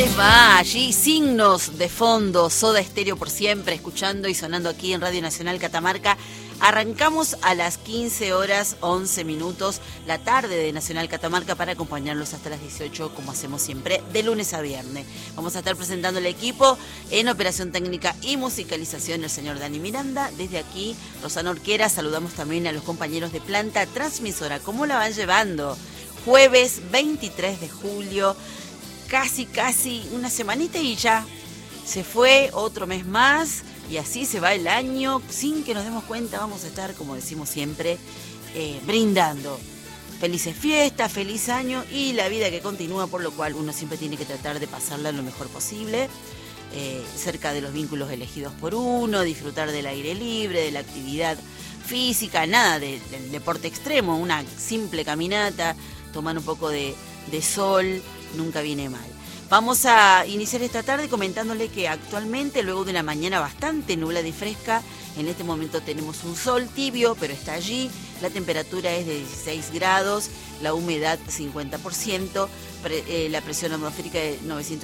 les va? Allí Signos de fondo, Soda Stereo por siempre, escuchando y sonando aquí en Radio Nacional Catamarca. Arrancamos a las 15 horas 11 minutos la tarde de Nacional Catamarca para acompañarlos hasta las 18, como hacemos siempre, de lunes a viernes. Vamos a estar presentando el equipo en operación técnica y musicalización, el señor Dani Miranda. Desde aquí, Rosana Orquera, saludamos también a los compañeros de planta transmisora. ¿Cómo la van llevando? Jueves 23 de julio, casi una semanita y ya se fue otro mes más y así se va el año. Sin que nos demos cuenta vamos a estar, como decimos siempre, brindando. Felices fiestas, feliz año y la vida que continúa, por lo cual uno siempre tiene que tratar de pasarla lo mejor posible, cerca de los vínculos elegidos por uno, disfrutar del aire libre, de la actividad física, nada del deporte extremo, una simple caminata, tomar un poco de sol, nunca viene mal. Vamos a iniciar esta tarde comentándole que actualmente, luego de una mañana bastante nublada y fresca, en este momento tenemos un sol tibio, pero está allí. La temperatura es de 16 grados, la humedad 50%, la presión atmosférica de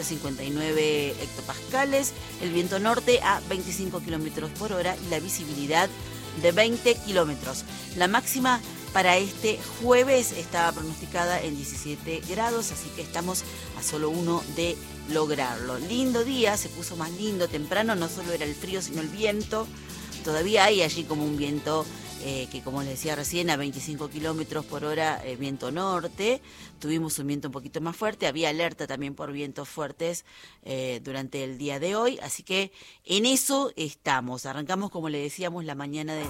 959 hectopascales, el viento norte a 25 kilómetros por hora y la visibilidad de 20 kilómetros. La máxima para este jueves estaba pronosticada en 17 grados, así que estamos a solo uno de lograrlo. Lindo día, se puso más lindo temprano, no solo era el frío sino el viento. Todavía hay allí como un viento que, como les decía recién, a 25 kilómetros por hora, viento norte. Tuvimos un viento un poquito más fuerte, había alerta también por vientos fuertes durante el día de hoy, así que en eso estamos. Arrancamos, como le decíamos, la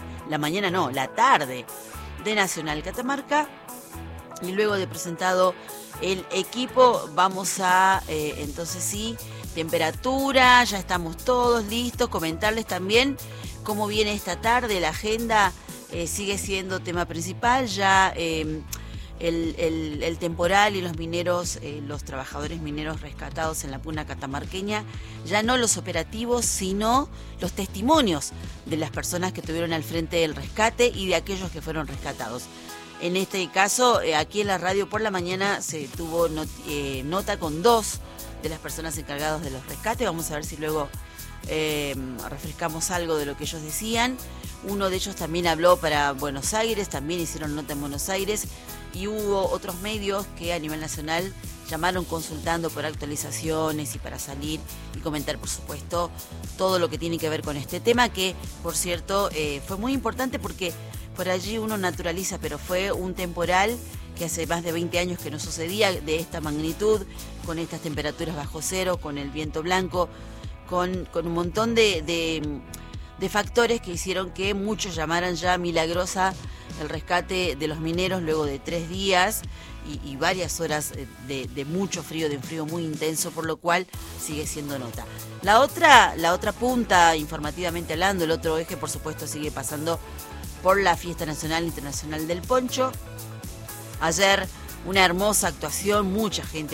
tarde de Nacional Catamarca, y luego de presentado el equipo vamos a, entonces sí, temperatura, ya estamos todos listos. Comentarles también cómo viene esta tarde, la agenda sigue siendo tema principal, ya el temporal y los mineros, los trabajadores mineros rescatados en la puna catamarqueña, ya no los operativos, sino los testimonios de las personas que estuvieron al frente del rescate y de aquellos que fueron rescatados. En este caso, aquí en la radio por la mañana se tuvo nota con 2 de las personas encargadas de los rescates. Vamos a ver si luego refrescamos algo de lo que ellos decían. Uno de ellos también habló para Buenos Aires, también hicieron nota en Buenos Aires, y hubo otros medios que a nivel nacional llamaron consultando por actualizaciones y para salir y comentar, por supuesto, todo lo que tiene que ver con este tema, que, por cierto, fue muy importante porque por allí uno naturaliza, pero fue un temporal que hace más de 20 años que no sucedía de esta magnitud, con estas temperaturas bajo cero, con el viento blanco, con un montón de factores que hicieron que muchos llamaran ya milagrosa el rescate de los mineros luego de 3 días y varias horas de mucho frío, de un frío muy intenso, por lo cual sigue siendo nota. La otra punta, informativamente hablando, el otro eje, por supuesto, sigue pasando por la Fiesta Nacional Internacional del Poncho. Ayer una hermosa actuación, mucha gente